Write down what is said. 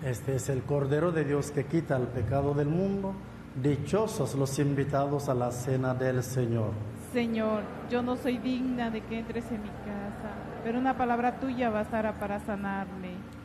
Este es el Cordero de Dios que quita el pecado del mundo. Dichosos los invitados a la cena del Señor. Señor, yo no soy digna de que entres en mi casa, pero una palabra tuya bastará para sanarme.